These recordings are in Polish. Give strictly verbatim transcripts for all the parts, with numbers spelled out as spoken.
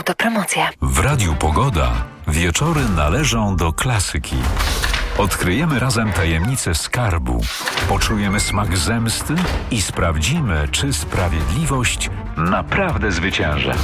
Autopromocja. W Radiu Pogoda. Wieczory należą do klasyki. Odkryjemy razem tajemnicę skarbu, poczujemy smak zemsty i sprawdzimy, czy sprawiedliwość naprawdę zwycięży.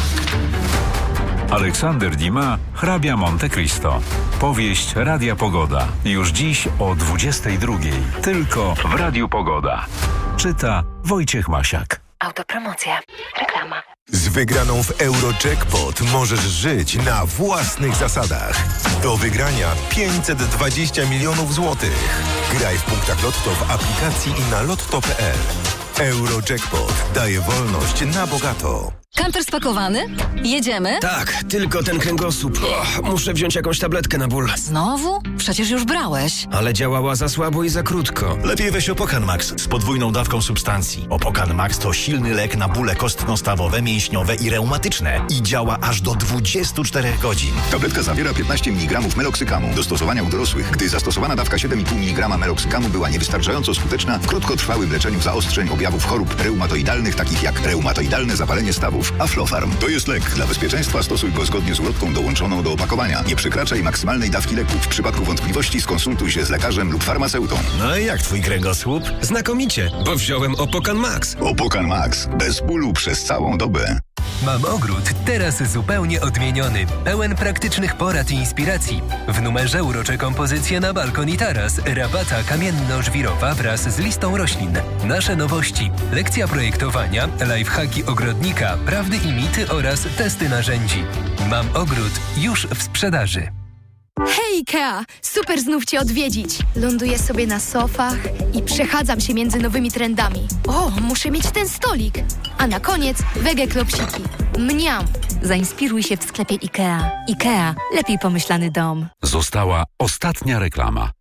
Aleksander Dumas, Hrabia Monte Cristo. Powieść Radia Pogoda. Już dziś o dwudziestej drugiej. Tylko w Radiu Pogoda. Czyta Wojciech Masiak. Autopromocja. Reklama. Z wygraną w Eurojackpot możesz żyć na własnych zasadach. Do wygrania pięćset dwadzieścia milionów złotych. Graj w punktach Lotto w aplikacji i na lotto kropka p l. Eurojackpot daje wolność na bogato. Kamper spakowany? Jedziemy? Tak, tylko ten kręgosłup. O, muszę wziąć jakąś tabletkę na ból. Znowu? Przecież już brałeś. Ale działała za słabo i za krótko. Lepiej weź Opokan Max z podwójną dawką substancji. Opokan Max to silny lek na bóle kostno-stawowe, mięśniowe i reumatyczne. I działa aż do dwudziestu czterech godzin. Tabletka zawiera piętnaście miligramów meloksykamu. Do stosowania u dorosłych. Gdy zastosowana dawka siedem i pół miligrama meloksykamu była niewystarczająco skuteczna w krótkotrwałym leczeniu zaostrzeń objawów chorób reumatoidalnych, takich jak reumatoidalne zapalenie stawów. Aflofarm to jest lek. Dla bezpieczeństwa stosuj go zgodnie z ulotką dołączoną do opakowania. Nie przekraczaj maksymalnej dawki leku. W przypadku wątpliwości skonsultuj się z lekarzem lub farmaceutą. No i jak twój kręgosłup? Znakomicie, bo wziąłem Opokan Max. Opokan Max. Bez bólu przez całą dobę. Mam ogród teraz zupełnie odmieniony, pełen praktycznych porad i inspiracji. W numerze urocze kompozycje na balkon i taras, rabata kamienno-żwirowa wraz z listą roślin. Nasze nowości, lekcja projektowania, lifehacki ogrodnika, prawdy i mity oraz testy narzędzi. Mam ogród już w sprzedaży. Hej Ikea! Super znów Cię odwiedzić. Ląduję sobie na sofach i przechadzam się między nowymi trendami. O, muszę mieć ten stolik. A na koniec wege klopsiki. Mniam! Zainspiruj się w sklepie Ikea. Ikea. Lepiej pomyślany dom. Została ostatnia reklama.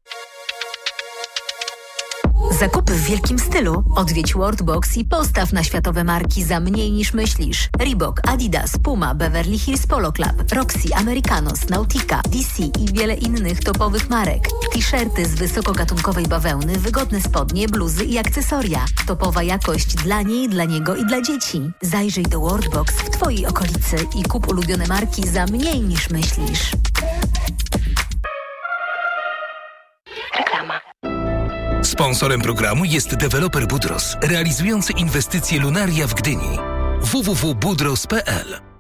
Zakupy w wielkim stylu. Odwiedź Worldbox i postaw na światowe marki za mniej niż myślisz. Reebok, Adidas, Puma, Beverly Hills Polo Club, Roxy, Americanos, Nautica, D C i wiele innych topowych marek. T-shirty z wysokogatunkowej bawełny, wygodne spodnie, bluzy i akcesoria. Topowa jakość dla niej, dla niego i dla dzieci. Zajrzyj do Worldbox w Twojej okolicy i kup ulubione marki za mniej niż myślisz. Reklama. Sponsorem programu jest deweloper Budros, realizujący inwestycje Lunaria w Gdyni. w w w kropka budros kropka p l.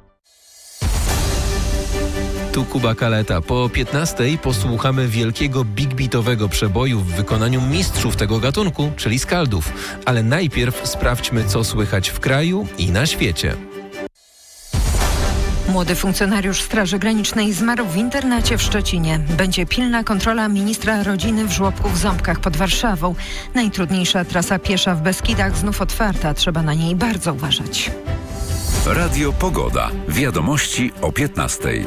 Tu Kuba Kaleta. Po piętnastej posłuchamy wielkiego big beatowego przeboju w wykonaniu mistrzów tego gatunku, czyli Skaldów. Ale najpierw sprawdźmy, co słychać w kraju i na świecie. Młody funkcjonariusz Straży Granicznej zmarł w internacie w Szczecinie. Będzie pilna kontrola ministra rodziny w żłobku w Ząbkach pod Warszawą. Najtrudniejsza trasa piesza w Beskidach znów otwarta. Trzeba na niej bardzo uważać. Radio Pogoda. Wiadomości o piętnastej.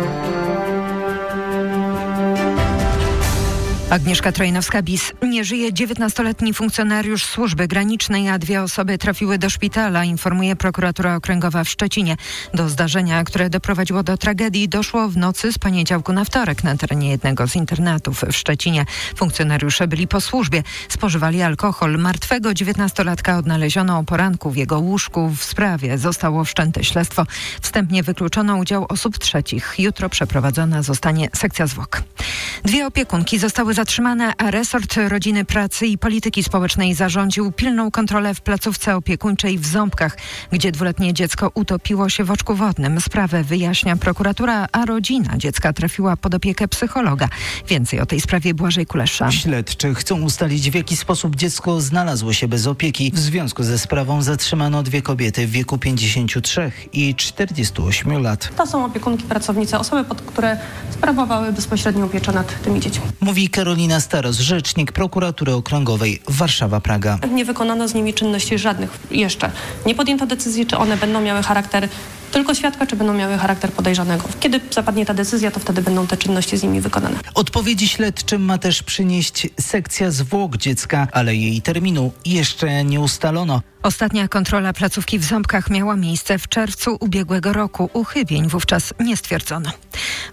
Agnieszka Trojnowska-Bis. Nie żyje dziewiętnastoletni funkcjonariusz służby granicznej, a dwie osoby trafiły do szpitala, informuje prokuratura okręgowa w Szczecinie. Do zdarzenia, które doprowadziło do tragedii, doszło w nocy z poniedziałku na wtorek na terenie jednego z internatów w Szczecinie. Funkcjonariusze byli po służbie, spożywali alkohol. Martwego dziewiętnastolatka odnaleziono o poranku w jego łóżku. W sprawie zostało wszczęte śledztwo. Wstępnie wykluczono udział osób trzecich. Jutro przeprowadzona zostanie sekcja zwłok. Dwie opiekunki zostały zatrzymane, a resort Rodziny, Pracy i Polityki Społecznej zarządził pilną kontrolę w placówce opiekuńczej w Ząbkach, gdzie dwuletnie dziecko utopiło się w oczku wodnym. Sprawę wyjaśnia prokuratura, a rodzina dziecka trafiła pod opiekę psychologa. Więcej o tej sprawie Błażej Kulesza. Śledczy chcą ustalić, w jaki sposób dziecko znalazło się bez opieki. W związku ze sprawą zatrzymano dwie kobiety w wieku pięćdziesięciu trzech i czterdziestu ośmiu lat. To są opiekunki, pracownice, osoby, pod które sprawowały bezpośrednią pieczę nad tymi dziećmi. Mówi Karolina Staros, rzecznik prokuratury okręgowej Warszawa-Praga. Nie wykonano z nimi czynności żadnych jeszcze. Nie podjęto decyzji, czy one będą miały charakter tylko świadka, czy będą miały charakter podejrzanego. Kiedy zapadnie ta decyzja, to wtedy będą te czynności z nimi wykonane. Odpowiedzi śledczym ma też przynieść sekcja zwłok dziecka, ale jej terminu jeszcze nie ustalono. Ostatnia kontrola placówki w Ząbkach miała miejsce w czerwcu ubiegłego roku. Uchybień wówczas nie stwierdzono.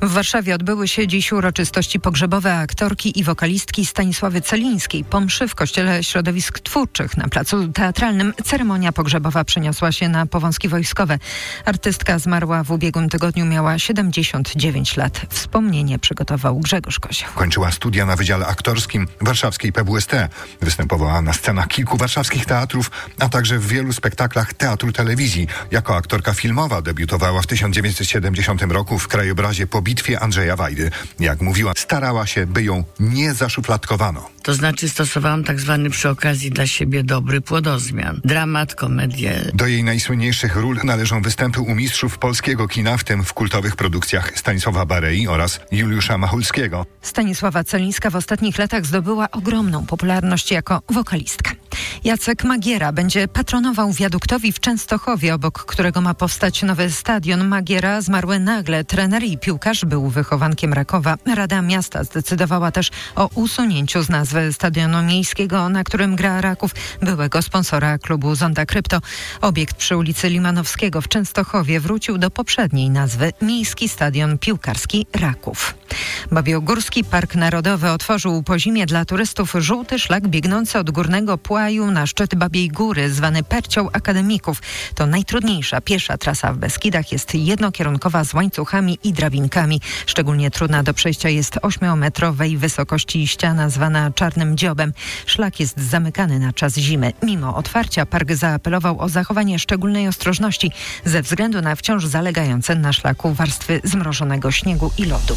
W Warszawie odbyły się dziś uroczystości pogrzebowe aktorki i wokalistki Stanisławy Celińskiej. Po mszy w Kościele Środowisk Twórczych na Placu Teatralnym ceremonia pogrzebowa przeniosła się na Powązki Wojskowe. Artystka zmarła w ubiegłym tygodniu, miała siedemdziesiąt dziewięć lat. Wspomnienie przygotował Grzegorz Kozioł. Kończyła studia na Wydziale Aktorskim warszawskiej P W S T. Występowała na scenach kilku warszawskich teatrów, a także w wielu spektaklach Teatru Telewizji. Jako aktorka filmowa debiutowała w tysiąc dziewięćset siedemdziesiątym roku w krajobrazie Po bitwie Andrzeja Wajdy. Jak mówiła, starała się, by ją nie zaszufladkowano. To znaczy stosowałam tak zwany przy okazji dla siebie dobry płodozmian. Dramat, komedię. Do jej najsłynniejszych ról należą występy u mistrzów polskiego kina, w tym w kultowych produkcjach Stanisława Barei oraz Juliusza Machulskiego. Stanisława Celińska w ostatnich latach zdobyła ogromną popularność jako wokalistka. Jacek Magiera będzie patronował wiaduktowi w Częstochowie, obok którego ma powstać nowy stadion. Magiera, zmarły nagle trener i piłkarz, był wychowankiem Rakowa. Rada Miasta zdecydowała też o usunięciu z nazwy stadionu miejskiego, na którym gra Raków, byłego sponsora klubu Zonda Krypto. Obiekt przy ulicy Limanowskiego w Częstochowie wrócił do poprzedniej nazwy Miejski Stadion Piłkarski Raków. Babiogórski Park Narodowy otworzył po zimie dla turystów żółty szlak biegnący od Górnego Płaju na szczyt Babiej Góry, zwany Percią Akademików. To najtrudniejsza piesza trasa w Beskidach, jest jednokierunkowa z łańcuchami i drabinkami. Szczególnie trudna do przejścia jest ośmiometrowej wysokości ściana zwana Czarnym Dziobem. Szlak jest zamykany na czas zimy. Mimo otwarcia park zaapelował o zachowanie szczególnej ostrożności ze względu na wciąż zalegające na szlaku warstwy zmrożonego śniegu i lodu.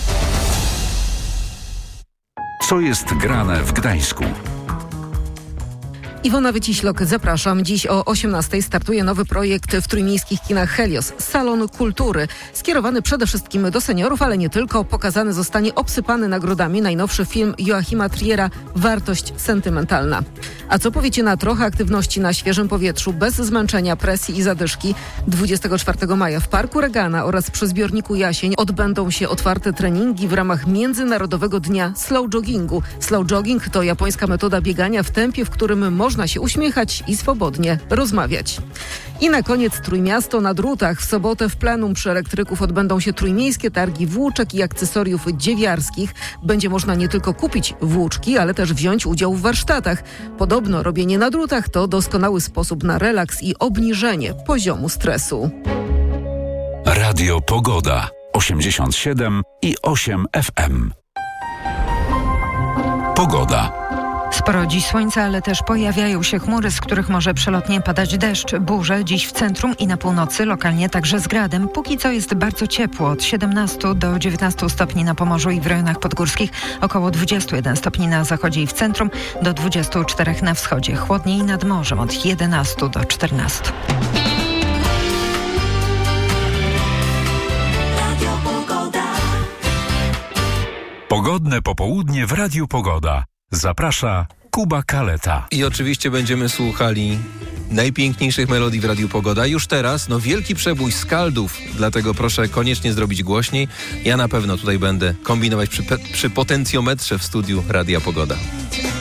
Co jest grane w Gdańsku? Iwona Wyciślok, zapraszam. Dziś o osiemnastej startuje nowy projekt w trójmiejskich kinach Helios. Salon Kultury. Skierowany przede wszystkim do seniorów, ale nie tylko. Pokazany zostanie obsypany nagrodami najnowszy film Joachima Triera Wartość sentymentalna. A co powiecie na trochę aktywności na świeżym powietrzu, bez zmęczenia, presji i zadyszki? dwudziestego czwartego maja w Parku Regana oraz przy zbiorniku Jasień odbędą się otwarte treningi w ramach Międzynarodowego Dnia Slow Joggingu. Slow jogging to japońska metoda biegania w tempie, w którym można Można się uśmiechać i swobodnie rozmawiać. I na koniec Trójmiasto na drutach. W sobotę w plenum przy Elektryków odbędą się trójmiejskie targi włóczek i akcesoriów dziewiarskich. Będzie można nie tylko kupić włóczki, ale też wziąć udział w warsztatach. Podobno robienie na drutach to doskonały sposób na relaks i obniżenie poziomu stresu. Radio Pogoda osiemdziesiąt siedem i osiem F M. Pogoda. Sporo dziś słońca, ale też pojawiają się chmury, z których może przelotnie padać deszcz. Burze dziś w centrum i na północy, lokalnie także z gradem. Póki co jest bardzo ciepło, od siedemnastu do dziewiętnastu stopni na Pomorzu i w rejonach podgórskich, około dwudziestu jeden stopni na zachodzie i w centrum, do dwudziestu czterech na wschodzie. Chłodniej nad morzem od jedenastu do czternastu. Pogodne popołudnie w Radiu Pogoda. Zaprasza Kuba Kaleta. I oczywiście będziemy słuchali najpiękniejszych melodii w Radiu Pogoda. Już teraz, no wielki przebój Skaldów, dlatego proszę koniecznie zrobić głośniej. Ja na pewno tutaj będę kombinować przy, przy potencjometrze w studiu Radia Pogoda.